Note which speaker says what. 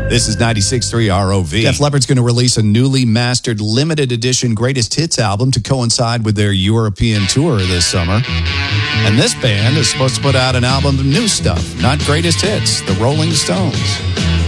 Speaker 1: This is 96.3 ROV.
Speaker 2: Def Leppard's going to release a newly mastered limited edition greatest hits album to coincide with their European tour this summer. And this band is supposed to put out an album of new stuff, not greatest hits, the Rolling Stones.